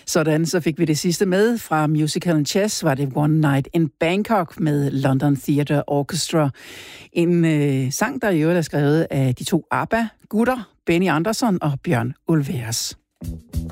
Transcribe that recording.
Sådan, så fik vi det sidste med. Fra musicalen Chess var det One Night in Bangkok med London Theatre Orchestra. En sang, der i øvrigt er skrevet af de to ABBA-gutter, Benny Andersson og Bjørn Ulvaeus.